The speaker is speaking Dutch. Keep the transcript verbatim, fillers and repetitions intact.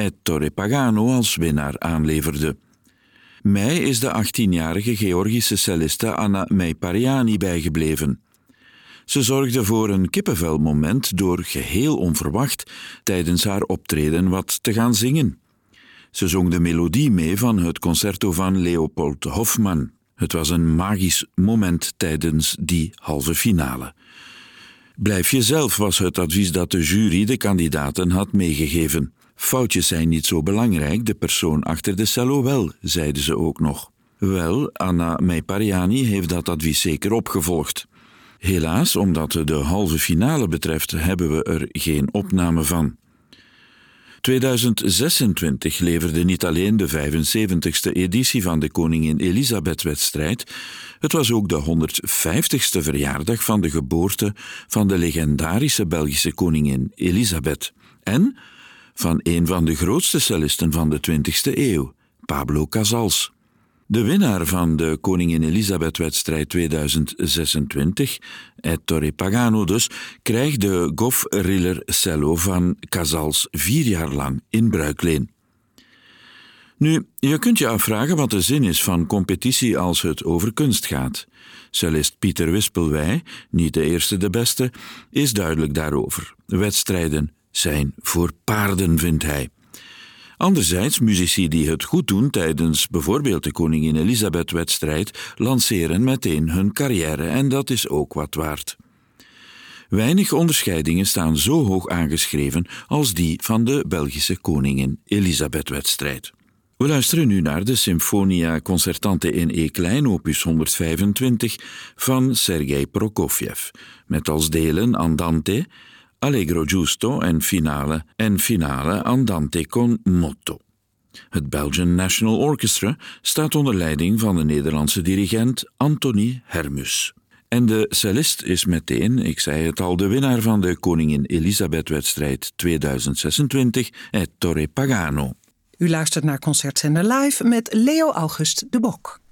Ettore Pagano als winnaar aanleverde. Mij is de achttienjarige Georgische celliste Anna Meipariani bijgebleven. Ze zorgde voor een kippenvelmoment door geheel onverwacht tijdens haar optreden wat te gaan zingen. Ze zong de melodie mee van het concerto van Leopold Hofmann. Het was een magisch moment tijdens die halve finale. Blijf jezelf was het advies dat de jury de kandidaten had meegegeven. Foutjes zijn niet zo belangrijk, de persoon achter de cello wel, zeiden ze ook nog. Wel, Anna Meipariani heeft dat advies zeker opgevolgd. Helaas, omdat het de halve finale betreft, hebben we er geen opname van. tweeduizend zesentwintig leverde niet alleen de vijfenzeventigste editie van de Koningin Elisabeth-wedstrijd, het was ook de honderdvijftigste verjaardag van de geboorte van de legendarische Belgische koningin Elisabeth en van een van de grootste cellisten van de twintigste eeuw, Pablo Casals. De winnaar van de Koningin Elisabeth-wedstrijd tweeduizend zesentwintig, Ettore Pagano dus, krijgt de Goff Riller cello van Casals vier jaar lang in bruikleen. Nu, je kunt je afvragen wat de zin is van competitie als het over kunst gaat. Cellist Pieter Wispelwij, niet de eerste de beste, is duidelijk daarover. Wedstrijden zijn voor paarden, vindt hij. Anderzijds, muzici die het goed doen tijdens bijvoorbeeld de Koningin Elisabeth-wedstrijd lanceren meteen hun carrière en dat is ook wat waard. Weinig onderscheidingen staan zo hoog aangeschreven als die van de Belgische Koningin Elisabeth-wedstrijd. We luisteren nu naar de Sinfonia Concertante in E klein, opus honderdvijfentwintig van Sergei Prokofjev, met als delen Andante, Allegro giusto en finale en finale Andante con motto. Het Belgian National Orchestra staat onder leiding van de Nederlandse dirigent Anthony Hermus. En de cellist is meteen, ik zei het al, de winnaar van de Koningin Elisabeth-wedstrijd tweeduizend zesentwintig, Ettore Pagano. U luistert naar Concertzender Live met Leo August de Bok.